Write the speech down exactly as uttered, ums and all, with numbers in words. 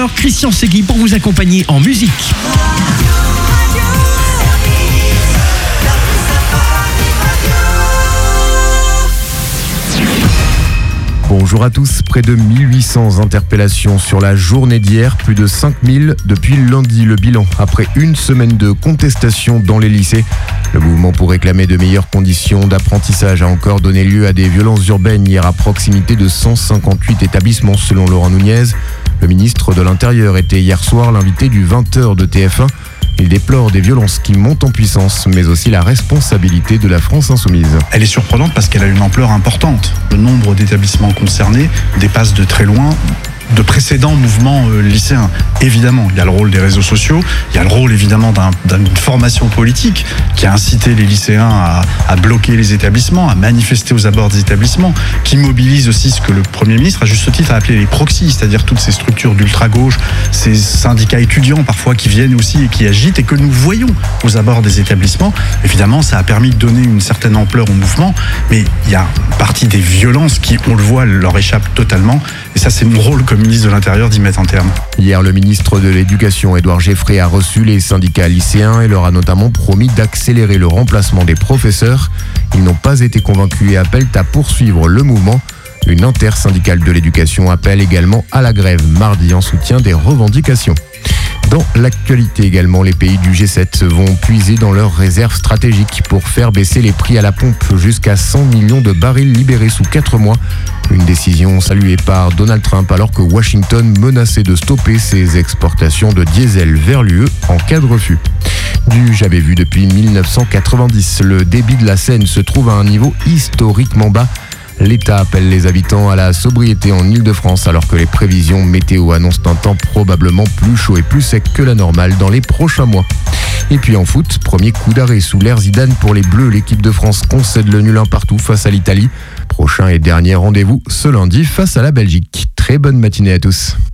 heures, Christian Segui pour vous accompagner en musique. Bonjour à tous, près de mille huit cents interpellations sur la journée d'hier, plus de cinq mille depuis lundi. Le bilan après une semaine de contestation dans les lycées. Le mouvement pour réclamer de meilleures conditions d'apprentissage a encore donné lieu à des violences urbaines hier à proximité de cent cinquante-huit établissements selon Laurent Nunez. Le ministre de l'Intérieur était hier soir l'invité du vingt heures de T F un. Il déplore des violences qui montent en puissance, mais aussi la responsabilité de la France insoumise. Elle est surprenante parce qu'elle a une ampleur importante. Le nombre d'établissements concernés dépasse de très loin de précédents mouvements euh, lycéens. Évidemment, il y a le rôle des réseaux sociaux, il y a le rôle évidemment d'un, d'une formation politique qui a incité les lycéens à, à bloquer les établissements, à manifester aux abords des établissements, qui mobilise aussi ce que le Premier ministre, à juste titre, a appelé les proxys, c'est-à-dire toutes ces structures d'ultra-gauche, ces syndicats étudiants parfois qui viennent aussi et qui agitent et que nous voyons aux abords des établissements. Évidemment, ça a permis de donner une certaine ampleur au mouvement, mais il y a une partie des violences qui, on le voit, leur échappe totalement. Et ça, c'est mon rôle comme ministre de l'Intérieur d'y mettre un terme. Hier, le ministre de l'Éducation, Édouard Geoffrey, a reçu les syndicats lycéens et leur a notamment promis d'accélérer le remplacement des professeurs. Ils n'ont pas été convaincus et appellent à poursuivre le mouvement. Une intersyndicale de l'éducation appelle également à la grève mardi en soutien des revendications. Dans l'actualité également, les pays du G sept vont puiser dans leurs réserves stratégiques pour faire baisser les prix à la pompe jusqu'à cent millions de barils libérés sous quatre mois. Une décision saluée par Donald Trump alors que Washington menaçait de stopper ses exportations de diesel vers l'U E en cas de refus. Du jamais vu depuis mille neuf cent quatre-vingt-dix, le débit de la Seine se trouve à un niveau historiquement bas. L'État appelle les habitants à la sobriété en Ile-de-France alors que les prévisions météo annoncent un temps probablement plus chaud et plus sec que la normale dans les prochains mois. Et puis en foot, premier coup d'arrêt sous l'ère Zidane pour les Bleus. L'équipe de France concède le nul un partout face à l'Italie. Prochain et dernier rendez-vous ce lundi face à la Belgique. Très bonne matinée à tous.